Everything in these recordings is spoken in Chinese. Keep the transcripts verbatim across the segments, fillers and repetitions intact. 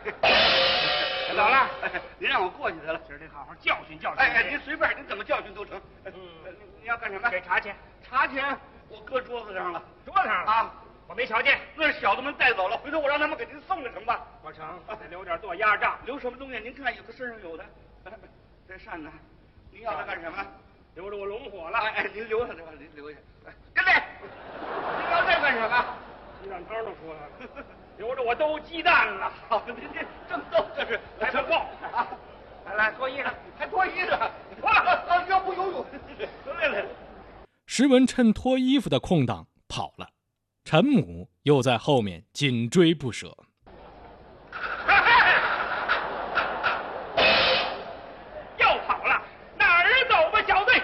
走了， 您让我过去得了。 今儿得好好教训教训。 哎哎，您随便，您怎么教训都成。嗯，你要干什么？ 给茶钱。 茶钱我搁桌子上了。 桌子上了啊？我没瞧见。 那是小子们带走了，回头我让他们给您送了成吧？ 不成，得留点做压账。 留什么东西？您看，有的身上有的。这扇子，您要它干什么？ 留着我龙火了。 哎哎，您留下这吧，您留下。哎，跟来，您要这干什么？ 鸡蛋汤都出来了。留着我兜鸡蛋了。 好，您这正逗这是。 来不够啊！来来，脱衣裳， 还脱衣裳，脱了啊！要不游泳？来来。 石文趁脱衣服的空档跑了，陈母又在后面紧追不舍。 又跑了，哪儿走吧，小队？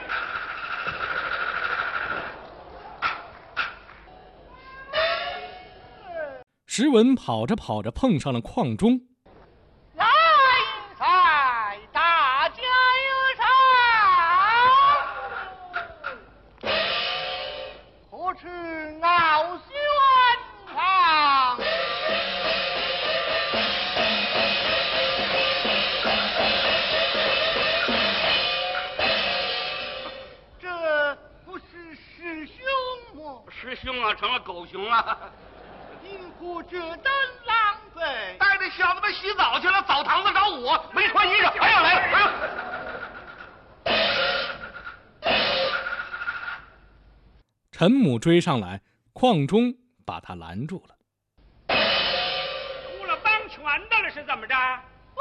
石文跑着跑着碰上了邝忠。 来在大家有赏，可耻傲宣堂。这不是师兄吗？ 师兄啊，成了狗熊了。 因何这等狼狈？ 带着小子们洗澡去了，澡堂子找我，没穿衣裳，还要来了。哎呦！ 陈母追上来，邝忠把他拦住了。 出了帮拳的了是怎么着？ 不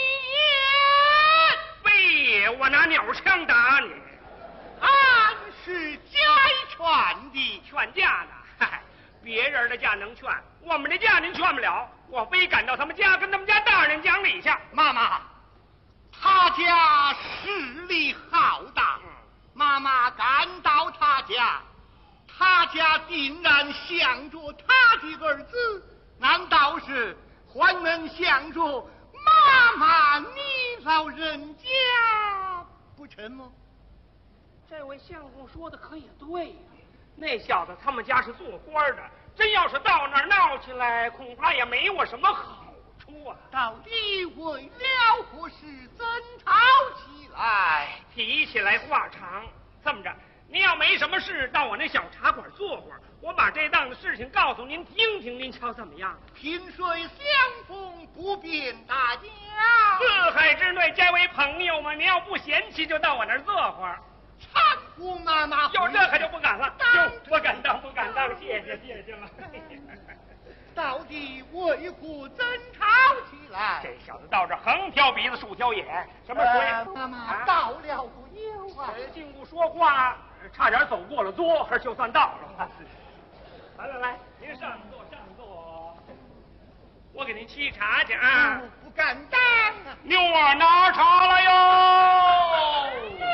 非也，我拿鸟枪打你。 俺是家劝的， 劝架呢？嗨，别人的架能劝，我们的架您劝不了。我非赶到他们家，跟他们家大人讲理去。 妈妈，他家势力浩大， 嗯、 妈妈赶到他家，他家定然想着他的儿子，难道是还能想着妈妈你老人家不成吗？ 这位相公说的可也对呀、啊，那小子他们家是做官的，真要是到那儿闹起来，恐怕也没我什么好处啊。 到底为了何事争吵起来？ 提起来话长，这么着，您要没什么事，到我那小茶馆坐会儿，我把这档子事情告诉您听听，您瞧怎么样？ 萍水相逢不便大家， 四海之内皆为朋友嘛，您要不嫌弃，就到我那儿坐会儿。 搀扶妈妈， 有这可就不敢了，哟，不敢当，不敢当，谢谢谢谢了。 到底为何争吵起来？ 这小子到这横挑鼻子竖挑眼，什么水？ 呃、妈妈到了不久啊！ 进屋说话，差点走过了桌，可是就算到了。来来来，您上座上座，我给您沏茶去啊！ 不敢当啊！ 妞儿拿茶来哟！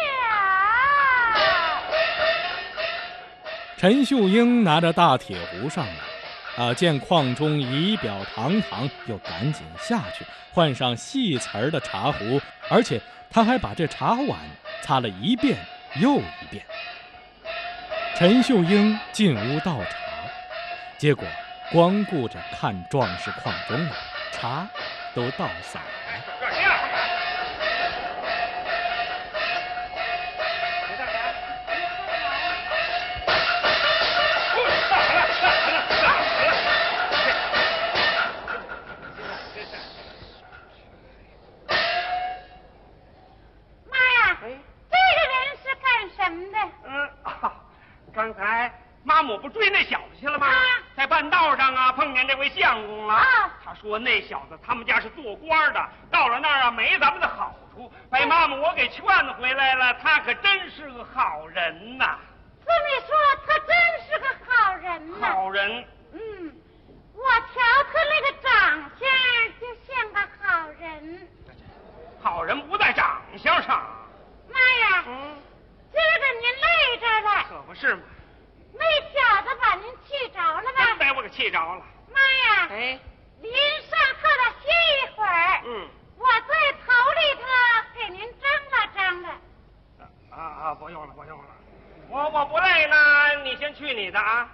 陈秀英拿着大铁壶上来，啊，见邝忠仪表堂堂，又赶紧下去换上细瓷儿的茶壶，而且他还把这茶碗擦了一遍又一遍。陈秀英进屋倒茶，结果光顾着看壮士邝忠了，茶都倒洒了。 刚才妈母不追那小子去了吗？啊、在半道上啊，碰见这位相公了。啊、他说那小子他们家是做官的，到了那儿啊没咱们的好处，被妈母我给劝回来了。他可真是个好人呐！ 这么说，他真是个好人呐。 好人。 嗯，我瞧他那个长相就像个好人。 好人不在长相上。 妈呀！ 嗯。 今儿个您累着了， 可不是嘛？ 没小子把您气着了吧？ 真被我给气着了。 妈呀！ 哎， 您上炕上歇一会儿。 嗯， 我在头里头给您蒸了蒸了。 啊啊，不用了，不用了，我我不累呢，你先去你的啊。